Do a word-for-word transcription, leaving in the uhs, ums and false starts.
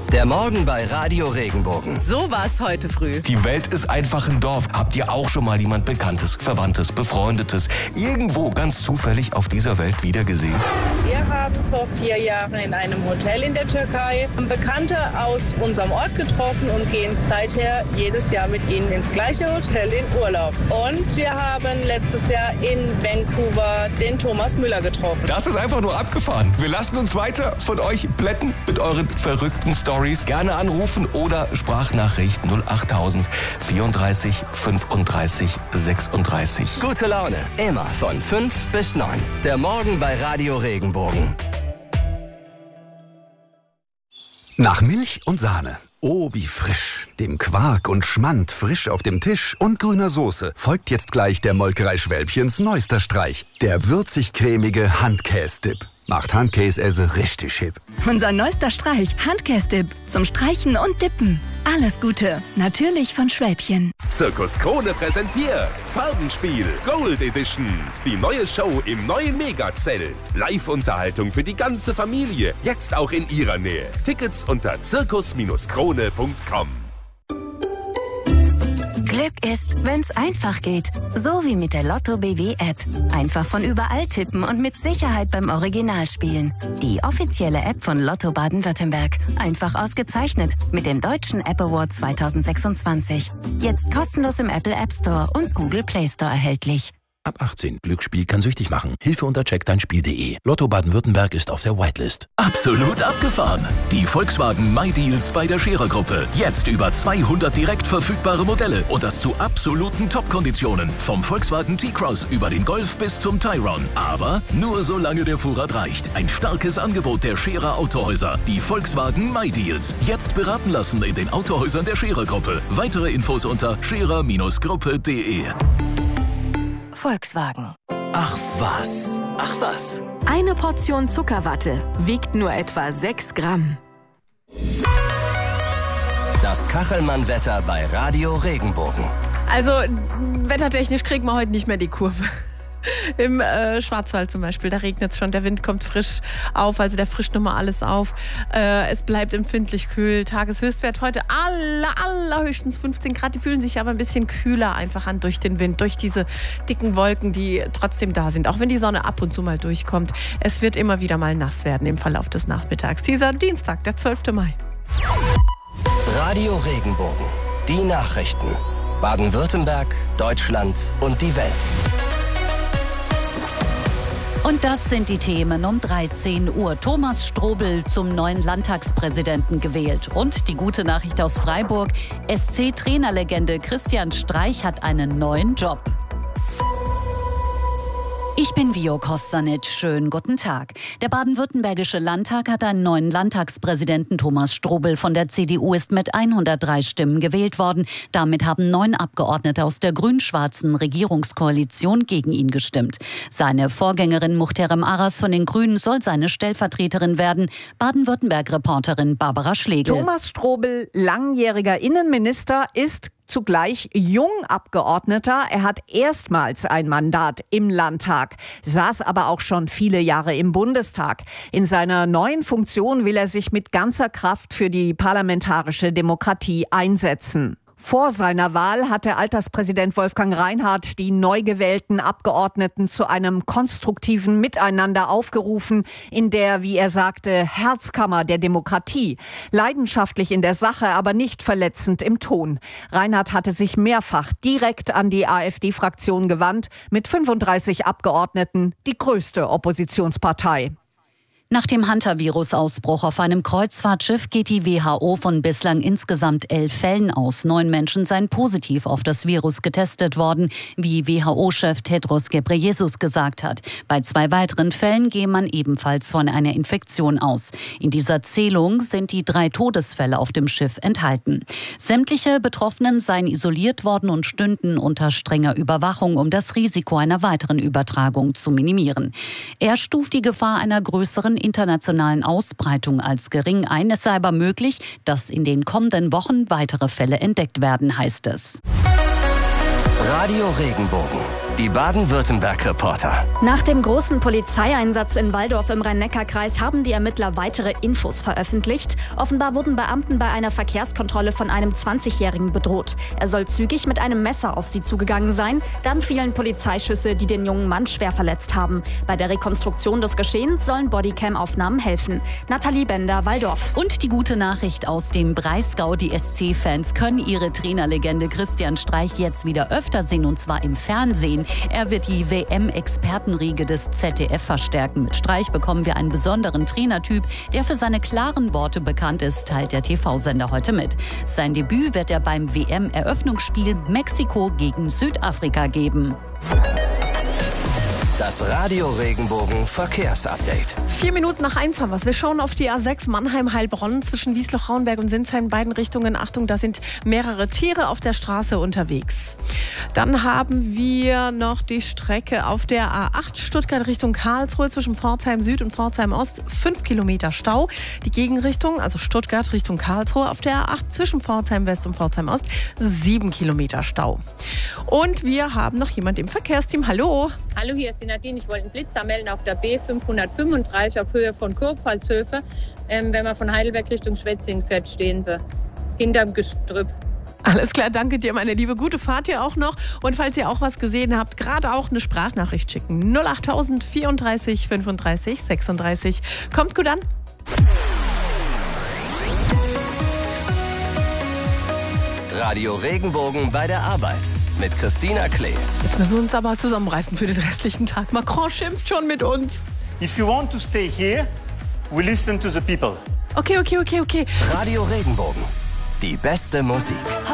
Der Morgen bei Radio Regenbogen. So war's heute früh. Die Welt ist einfach ein Dorf. Habt ihr auch schon mal jemand Bekanntes, Verwandtes, Befreundetes irgendwo ganz zufällig auf dieser Welt wiedergesehen? Wir haben vor vier Jahren in einem Hotel in der Türkei Bekannte aus unserem Ort getroffen und gehen seither jedes Jahr mit ihnen ins gleiche Hotel in Urlaub. Und wir haben letztes Jahr in Vancouver den Thomas Müller getroffen. Das ist einfach nur abgefahren. Wir lassen uns weiter von euch plätten mit euren verrückten Stories. Gerne anrufen oder Sprachnachricht null achttausend vierunddreißig fünfunddreißig sechsunddreißig. Gute Laune, immer von fünf bis neun. Der Morgen bei Radio Regenbogen. Nach Milch und Sahne. Oh, wie frisch. Dem Quark und Schmand frisch auf dem Tisch und grüner Soße folgt jetzt gleich der Molkerei Schwälbchens neuester Streich. Der würzig-cremige Handkäse-Dip. Macht Handkäse richtig hip. Unser neuester Streich, Handkäse-Dip. Zum Streichen und Dippen. Alles Gute, natürlich von Schwälbchen. Zirkus Krone präsentiert Farbenspiel Gold Edition. Die neue Show im neuen Megazelt. Live-Unterhaltung für die ganze Familie. Jetzt auch in ihrer Nähe. Tickets unter zirkus krone punkt com. Glück ist, wenn's einfach geht. So wie mit der Lotto B W App. Einfach von überall tippen und mit Sicherheit beim Original spielen. Die offizielle App von Lotto Baden-Württemberg. Einfach ausgezeichnet mit dem Deutschen App Award zweitausendsechsundzwanzig. Jetzt kostenlos im Apple App Store und Google Play Store erhältlich. Ab achtzehn. Glücksspiel kann süchtig machen. Hilfe unter check dein spiel punkt de. Lotto Baden-Württemberg ist auf der Whitelist. Absolut abgefahren. Die Volkswagen MyDeals bei der Scherer-Gruppe. Jetzt über zweihundert direkt verfügbare Modelle und das zu absoluten Top-Konditionen. Vom Volkswagen T-Cross über den Golf bis zum Tayron. Aber nur solange der Vorrat reicht. Ein starkes Angebot der Scherer Autohäuser. Die Volkswagen MyDeals. Jetzt beraten lassen in den Autohäusern der Scherer-Gruppe. Weitere Infos unter scherer Gruppe punkt de. Volkswagen. Ach was. Ach was. Eine Portion Zuckerwatte wiegt nur etwa sechs Gramm. Das Kachelmann-Wetter bei Radio Regenbogen. Also, wettertechnisch kriegen wir heute nicht mehr die Kurve. Im äh, Schwarzwald zum Beispiel, da regnet es schon, der Wind kommt frisch auf, also der frischt nochmal alles auf. Äh, es bleibt empfindlich kühl. Tageshöchstwert heute aller, allerhöchstens fünfzehn Grad. Die fühlen sich aber ein bisschen kühler einfach an durch den Wind, durch diese dicken Wolken, die trotzdem da sind. Auch wenn die Sonne ab und zu mal durchkommt. Es wird immer wieder mal nass werden im Verlauf des Nachmittags. Dieser Dienstag, der zwölfte Mai. Radio Regenbogen. Die Nachrichten. Baden-Württemberg, Deutschland und die Welt. Und das sind die Themen um dreizehn Uhr. Thomas Strobel zum neuen Landtagspräsidenten gewählt. Und die gute Nachricht aus Freiburg. S C-Trainerlegende Christian Streich hat einen neuen Job. Ich bin Vio Kostanic. Schönen guten Tag. Der baden-württembergische Landtag hat einen neuen Landtagspräsidenten. Thomas Strobel von der C D U ist mit hundertdrei Stimmen gewählt worden. Damit haben neun Abgeordnete aus der grün-schwarzen Regierungskoalition gegen ihn gestimmt. Seine Vorgängerin Muhterem Aras von den Grünen soll seine Stellvertreterin werden. Baden-Württemberg-Reporterin Barbara Schlegel. Thomas Strobel, langjähriger Innenminister, ist zugleich Jungabgeordneter. Er hat erstmals ein Mandat im Landtag, saß aber auch schon viele Jahre im Bundestag. In seiner neuen Funktion will er sich mit ganzer Kraft für die parlamentarische Demokratie einsetzen. Vor seiner Wahl hat der Alterspräsident Wolfgang Reinhardt die neu gewählten Abgeordneten zu einem konstruktiven Miteinander aufgerufen, in der, wie er sagte, Herzkammer der Demokratie. Leidenschaftlich in der Sache, aber nicht verletzend im Ton. Reinhardt hatte sich mehrfach direkt an die AfD-Fraktion gewandt, mit fünfunddreißig Abgeordneten die größte Oppositionspartei. Nach dem Hunter-Virus-Ausbruch auf einem Kreuzfahrtschiff geht die W H O von bislang insgesamt elf Fällen aus. Neun Menschen seien positiv auf das Virus getestet worden, wie W H O-Chef Tedros Ghebreyesus gesagt hat. Bei zwei weiteren Fällen gehe man ebenfalls von einer Infektion aus. In dieser Zählung sind die drei Todesfälle auf dem Schiff enthalten. Sämtliche Betroffenen seien isoliert worden und stünden unter strenger Überwachung, um das Risiko einer weiteren Übertragung zu minimieren. Er stuft die Gefahr einer größeren internationalen Ausbreitung als gering ein. Es sei aber möglich, dass in den kommenden Wochen weitere Fälle entdeckt werden, heißt es. Radio Regenbogen. Die Baden-Württemberg-Reporter. Nach dem großen Polizeieinsatz in Walldorf im Rhein-Neckar-Kreis haben die Ermittler weitere Infos veröffentlicht. Offenbar wurden Beamten bei einer Verkehrskontrolle von einem zwanzigjährigen bedroht. Er soll zügig mit einem Messer auf sie zugegangen sein. Dann fielen Polizeischüsse, die den jungen Mann schwer verletzt haben. Bei der Rekonstruktion des Geschehens sollen Bodycam-Aufnahmen helfen. Nathalie Bender, Walldorf. Und die gute Nachricht aus dem Breisgau. Die S C-Fans können ihre Trainerlegende Christian Streich jetzt wieder öfter sehen, und zwar im Fernsehen. Er wird die W M-Expertenriege des Z D F verstärken. Mit Streich bekommen wir einen besonderen Trainertyp, der für seine klaren Worte bekannt ist, teilt der T V-Sender heute mit. Sein Debüt wird er beim W M-Eröffnungsspiel Mexiko gegen Südafrika geben. Das Radio Regenbogen Verkehrsupdate. Vier Minuten nach eins haben wir es. Wir schauen auf die A sechs Mannheim-Heilbronn zwischen Wiesloch-Rauenberg und Sinsheim in beiden Richtungen. Achtung, da sind mehrere Tiere auf der Straße unterwegs. Dann haben wir noch die Strecke auf der A acht Stuttgart Richtung Karlsruhe zwischen Pforzheim Süd und Pforzheim Ost. Fünf Kilometer Stau. Die Gegenrichtung, also Stuttgart Richtung Karlsruhe auf der A acht zwischen Pforzheim West und Pforzheim Ost. Sieben Kilometer Stau. Und wir haben noch jemand im Verkehrsteam. Hallo. Hallo, hier ist die Nadine. Ich wollte einen Blitzer melden auf der B fünfhundertfünfunddreißig auf Höhe von Kurpfalzhöfe. Ähm, wenn man von Heidelberg Richtung Schwetzingen fährt, stehen sie hinterm Gestrüpp. Alles klar, danke dir, meine Liebe. Gute Fahrt hier auch noch. Und falls ihr auch was gesehen habt, gerade auch eine Sprachnachricht schicken. null achttausend vierunddreißig fünfunddreißig sechsunddreißig. Kommt gut an. Radio Regenbogen bei der Arbeit mit Christina Klee. Jetzt müssen wir uns aber zusammenreißen für den restlichen Tag. Macron schimpft schon mit uns. If you want to stay here, we listen to the people. Okay, okay, okay, okay. Radio Regenbogen. Die beste Musik.